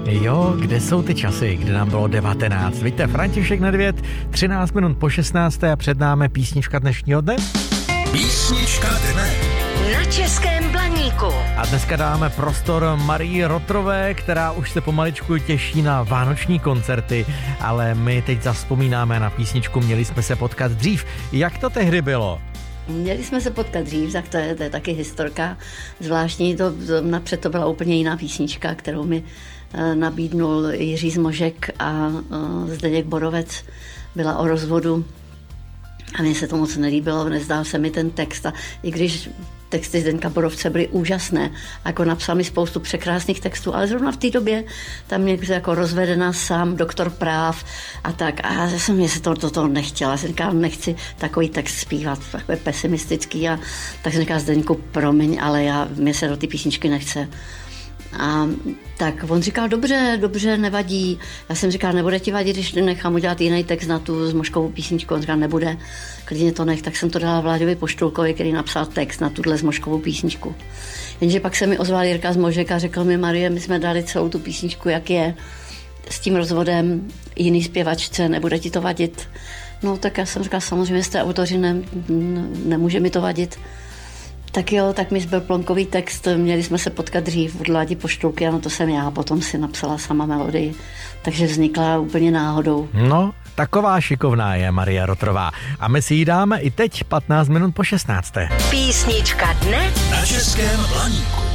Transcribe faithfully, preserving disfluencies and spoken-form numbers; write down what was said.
Jo, kde jsou ty časy, kdy nám bylo devatenáct? Víte, František Nedvěd, třináct minut po šestnácté a před námi písnička dnešního dne. Písnička dne. Na Českém Blaníku. A dneska dáme prostor Marii Rotrové, která už se pomaličku těší na vánoční koncerty, ale my teď zavzpomínáme na písničku Měli jsme se potkat dřív. Jak to tehdy bylo? Měli jsme se potkat dřív, tak to je, to je taky historka zvláštní, to, to napřed to byla úplně jiná písnička, kterou mi e, nabídnul Jiří Zmožek a e, Zdeněk Borovec, byla o rozvodu a mně se to moc nelíbilo, nezdál se mi ten text a i když texty Zdenka Borovce byly úžasné, jako napsal mi spoustu překrásných textů, ale zrovna v té době tam někdo jako rozvedená sám, doktor práv a tak. A já jsem mě se to, to, to nechtěla. Já jsem říkala, nechci takový text zpívat, takový pesimistický. A tak jsem říkala, Zdeňku, promiň, ale já, mě se do té písničky nechce. A tak on říkal, dobře, dobře, nevadí. Já jsem říkala, nebude ti vadit, když nechám udělat jiný text na tu Zmožkovou písničku. On říkal, nebude, klidně to nech. Tak jsem to dala Vláďovi Poštulkovi, který napsal text na tuhle Zmožkovou písničku. Jenže pak se mi ozval Jirka Zmožek a řekl mi, Marie, my jsme dali celou tu písničku, jak je, s tím rozvodem, jiný zpěvačce, nebude ti to vadit. No tak já jsem říkala, samozřejmě jste autoři, ne, nemůže mi to vadit. Tak jo, tak mi zbyl plonkový text, měli jsme se potkat dřív od Ládi Poštulky, a no to jsem já, potom si napsala sama melodii, takže vznikla úplně náhodou. No, taková šikovná je Maria Rotrová a my si ji dáme i teď patnáct minut po šestnácté. Písnička dne Na Českém Blaníku.